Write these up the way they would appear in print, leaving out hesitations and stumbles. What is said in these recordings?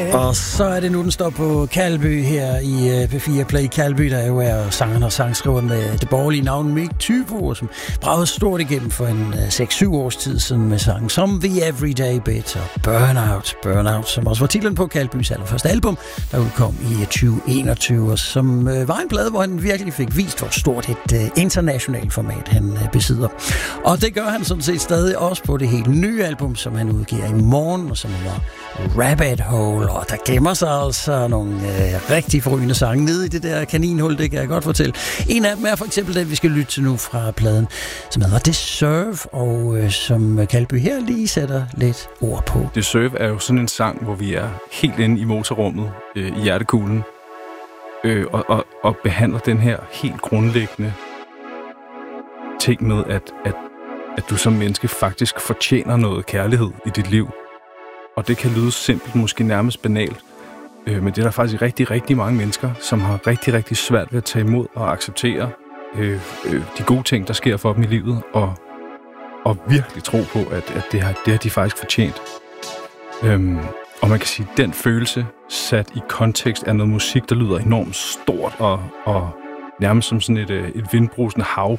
Og så er det nu, den står på Kalby her i P4 Play. Kalby, der jo er sangeren og sangskriver med det borgerlige navn Mick Thybo, som bragede stort igennem for en 6-7 års tid siden med sangen som The Everyday Bit og Burnout, som også var titlen på Kalbys allerførste album, der udkom i 2021, og som var en plade, hvor han virkelig fik vist, hvor stort et internationalt format han besidder. Og det gør han sådan set stadig også på det helt nye album, som han udgiver i morgen, og som var Rabbit Hole, og der gemmer sig altså nogle rigtig forrygende sange nede i det der kaninhul, det kan jeg godt fortælle. En af dem er for eksempel den, vi skal lytte til nu fra pladen, som hedder Deserve, og som Kalby her lige sætter lidt ord på. Deserve er jo sådan en sang, hvor vi er helt inde i motorrummet, i hjertekuglen, og behandler den her helt grundlæggende ting med, at du som menneske faktisk fortjener noget kærlighed i dit liv. Og det kan lyde simpelt, måske nærmest banalt, men det er der faktisk rigtig, rigtig mange mennesker, som har rigtig, rigtig svært ved at tage imod og acceptere de gode ting, der sker for dem i livet, og virkelig tro på, at det har de faktisk fortjent. Og man kan sige, at den følelse sat i kontekst af noget musik, der lyder enormt stort og nærmest som sådan et vindbrusende hav.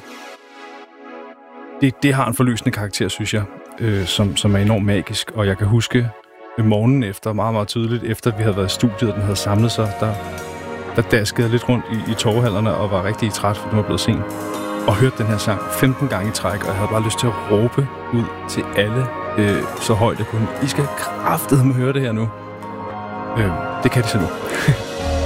Det har en forløsende karakter, synes jeg, som er enormt magisk. Og jeg kan huske morgenen efter, meget, meget tydeligt, efter vi havde været i studiet, og den havde samlet sig, der daskede jeg lidt rundt i torvehallerne og var rigtig træt, for den var blevet sent. Og hørte den her sang 15 gange i træk, og jeg havde bare lyst til at råbe ud til alle, så højt jeg kunne. I skal kraftedeme høre det her nu. Det kan de så nu.